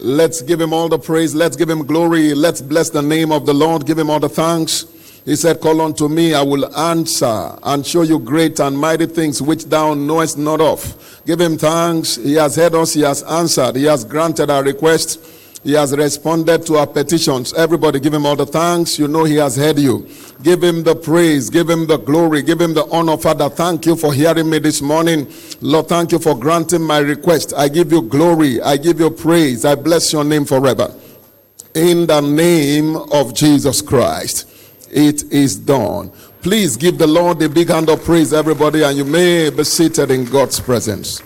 Let's give him all the praise. Let's give him glory. Let's bless the name of the Lord. Give him all the thanks. He said, call unto me, I will answer and show you great and mighty things which thou knowest not of. Give him thanks. He has heard us. He has answered. He has granted our request. He has responded to our petitions. Everybody give him all the thanks. You know he has heard you. Give him the praise. Give him the glory. Give him the honor. Father, thank you for hearing me this morning. Lord, thank you for granting my request. I give you glory. I give you praise. I bless your name forever. In the name of Jesus Christ, it is done. Please give the Lord a big hand of praise, everybody, and you may be seated in God's presence.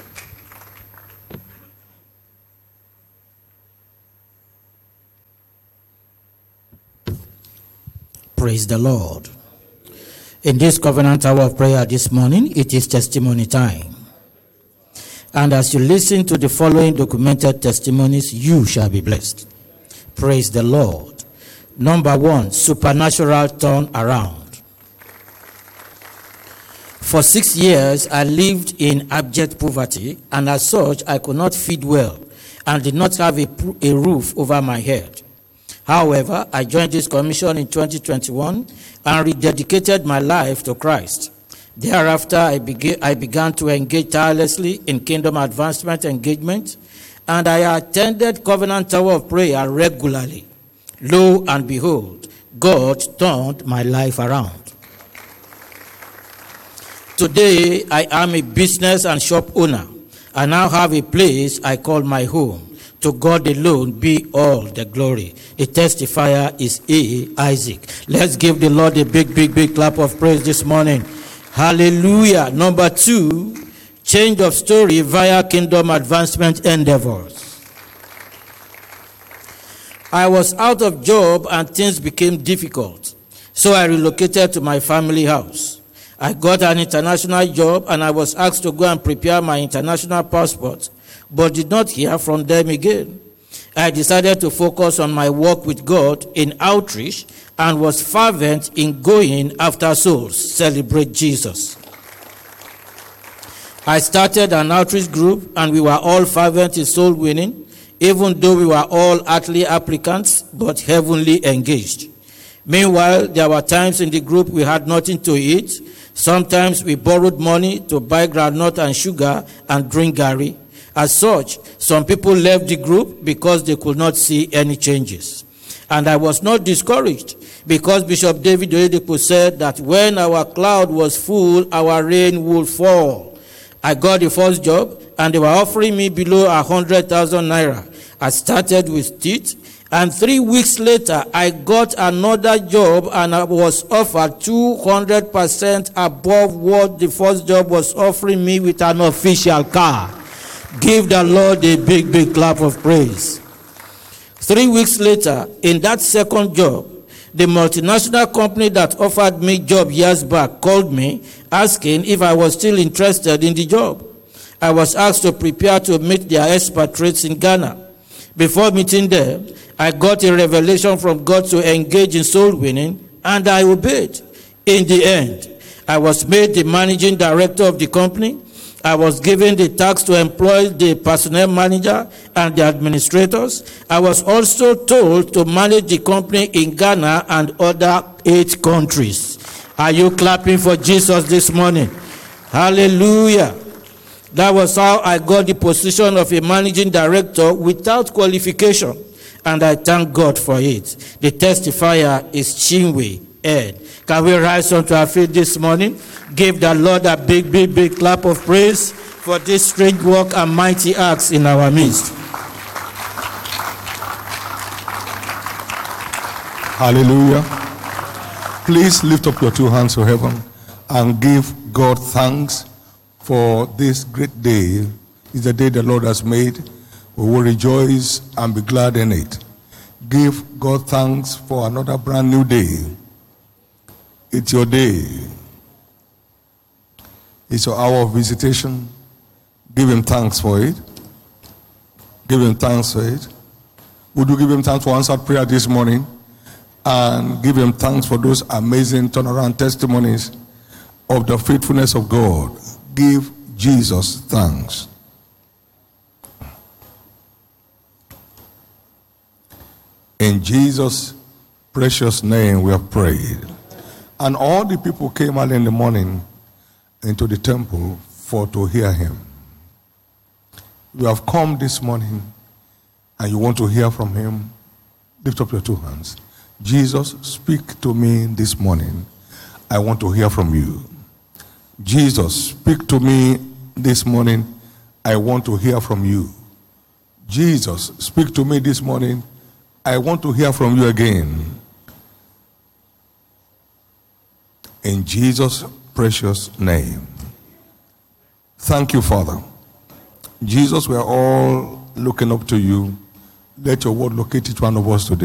Praise the Lord. In this covenant hour of prayer this morning, it is testimony time. And as you listen to the following documented testimonies, you shall be blessed. Praise the Lord. Number 1, supernatural turn around. For 6 years, I lived in abject poverty, and as such, I could not feed well and did not have a roof over my head. However, I joined this commission in 2021 and rededicated my life to Christ. Thereafter, I began to engage tirelessly in kingdom advancement engagement, and I attended Covenant Tower of Prayer regularly. Lo and behold, God turned my life around. Today, I am a business and shop owner. I now have a place I call my home. To God alone be all the glory. The testifier is Isaac. Let's give the Lord a big clap of praise this morning. Hallelujah. Number 2, change of story via kingdom advancement endeavors. I was out of job and things became difficult, so I relocated to my family house. I got an international job and I was asked to go and prepare my international passport, but did not hear from them again. I decided to focus on my work with God in outreach and was fervent in going after souls. Celebrate Jesus. I started an outreach group and we were all fervent in soul winning, even though we were all earthly applicants but heavenly engaged. Meanwhile, there were times in the group we had nothing to eat. Sometimes we borrowed money to buy groundnut and sugar and drink garri. As such, some people left the group because they could not see any changes. And I was not discouraged because Bishop David Oyedepo said that when our cloud was full, our rain would fall. I got the first job and they were offering me below 100,000 naira. I started with teeth, and 3 weeks later, I got another job and I was offered 200% above what the first job was offering me with an official car. Give the Lord a big clap of praise. 3 weeks later, in that second job, the multinational company that offered me job years back called me asking if I was still interested in the job. I was asked to prepare to meet their expatriates in Ghana. Before meeting them, I got a revelation from God to engage in soul winning, and I obeyed. In the end, I was made the managing director of the company. I was given the task to employ the personnel manager and the administrators. I was also told to manage the company in Ghana and other 8 countries. Are you clapping for Jesus this morning? Hallelujah. That was how I got the position of a managing director without qualification, and I thank God for it. The testifier is Chinwe Ed. Can we rise onto our feet this morning? Give the Lord a big clap of praise for this strange work and mighty acts in our midst. Hallelujah. Please lift up your 2 hands to heaven and give God thanks for this great day. It's the day the Lord has made. We will rejoice and be glad in it. Give God thanks for another brand new day. It's your day. It's your hour of visitation. Give him thanks for it. Give him thanks for it. Would you give him thanks for answered prayer this morning? And give him thanks for those amazing turnaround testimonies of the faithfulness of God. Give Jesus thanks. In Jesus' precious name we have prayed. And all the people came early in the morning into the temple to hear him. You have come this morning and you want to hear from him. Lift up your two hands. Jesus, speak to me this morning. I want to hear from you. Jesus, speak to me this morning. I want to hear from you. Jesus, speak to me this morning. I want to hear from you again. In Jesus' precious name. Thank you, Father. Jesus, we are all looking up to you. Let your word locate each one of us today.